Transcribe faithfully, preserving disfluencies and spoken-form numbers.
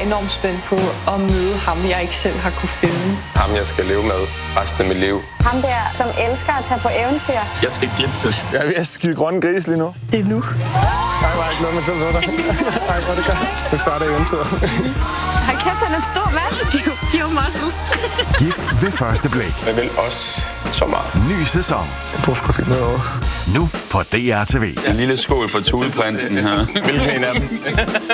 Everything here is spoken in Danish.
enormt spændt på at møde ham, jeg ikke selv har kunne finde. Ham, jeg skal leve med resten af mit liv. Ham der, som elsker at tage på eventyr. Jeg skal giftes. Jeg er ved at skide grønne gris lige nu. Det er nu. Jeg var ikke noget med til at dig. Ej, hvor det godt. Nu starter eventyret. Hold kæft, han er stor mand. De er jo muscles. Gift ved første blik. Jeg vil også så meget. Ny sæson. Du skulle fint noget over. Nu på D R T V. En lille skål for Thuleprinsen her. Hvilken en af dem?